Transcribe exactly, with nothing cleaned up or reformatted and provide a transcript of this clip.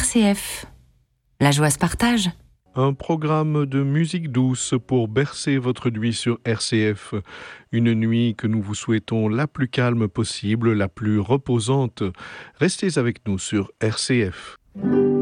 C F. La joie se partage. Un programme de musique douce pour bercer votre nuit sur R C F. Une nuit que nous vous souhaitons la plus calme possible, la plus reposante. Restez avec nous sur R C F.